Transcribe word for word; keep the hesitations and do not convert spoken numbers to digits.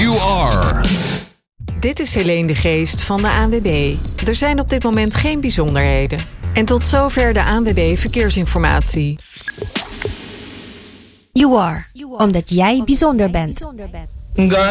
You Are. Dit is Helene de Geest van de A N W B. Er zijn op dit moment geen bijzonderheden. En tot zover de A N W B Verkeersinformatie. You Are, omdat jij bijzonder bent.